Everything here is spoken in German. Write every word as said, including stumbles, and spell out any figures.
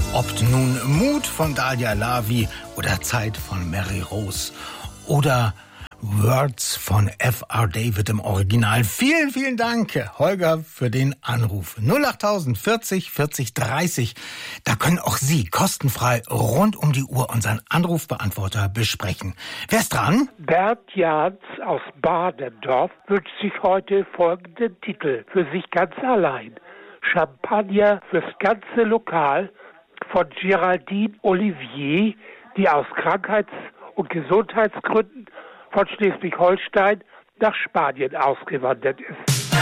Ob nun Mut von Dalia Lavi oder Zeit von Mary Rose oder Words von F R David im Original. Vielen, vielen Dank, Holger, für den Anruf. null acht vierzig vierzig dreißig. Da können auch Sie kostenfrei rund um die Uhr unseren Anrufbeantworter besprechen. Wer ist dran? Bert Jans aus Badendorf wünscht sich heute folgenden Titel für sich ganz allein. Champagner fürs ganze Lokal von Geraldine Olivier, die aus Krankheits- und Gesundheitsgründen von Schleswig-Holstein nach Spanien ausgewandert ist.